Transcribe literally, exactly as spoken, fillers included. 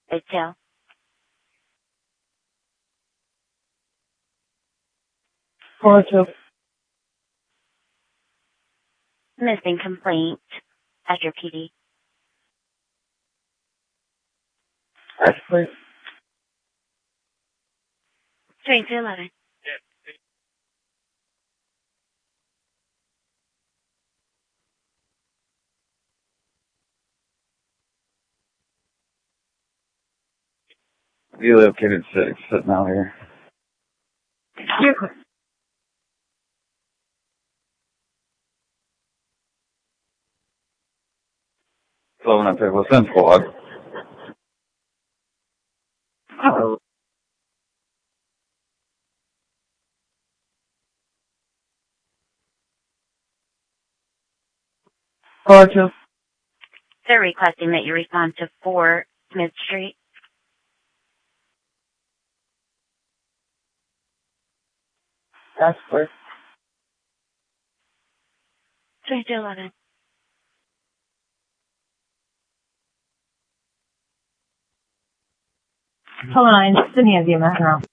Retail. Four two. Missing complaint. Azure P D. Yes, please. Three to eleven. You live kid at six, sitting out here. Blowing up there with them squad. Oh. Four two. They're requesting that you respond to four Smith Street. Yes, please. Three to eleven. Hello, nine. Sydney, India, Metro.